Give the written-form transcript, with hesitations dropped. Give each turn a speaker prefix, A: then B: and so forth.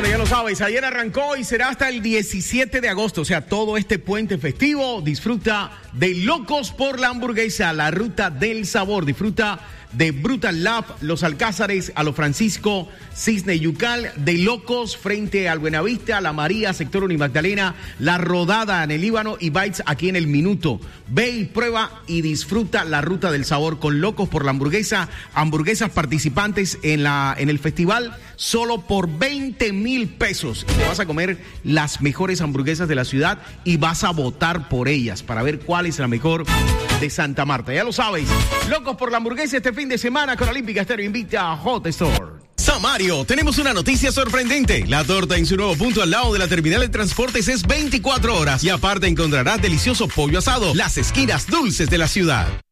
A: Bueno, ya lo sabes, ayer arrancó y será hasta el 17 de agosto, o sea, todo este puente festivo. Disfruta de Locos por la Hamburguesa, la ruta del sabor. Disfruta de Brutal Lab, Los Alcázares, a Lo Francisco, Cisne Yucal, de Locos frente al Buenavista, La María, sector Unimagdalena, La Rodada en el Líbano y Bites aquí en el Minuto. Ve y prueba y disfruta la ruta del sabor con Locos por la Hamburguesa. Hamburguesas participantes en el festival solo por 20,000 pesos. Y te vas a comer las mejores hamburguesas de la ciudad y vas a votar por ellas para ver cuál es la mejor de Santa Marta. Ya lo sabes, Locos por la Hamburguesa este fin de semana con Olímpica Estéreo invita a Hot Store. Samario, tenemos una noticia sorprendente. La torta en su nuevo punto al lado de la terminal de transportes es 24 horas y aparte encontrarás delicioso pollo asado, las esquinas dulces de la ciudad.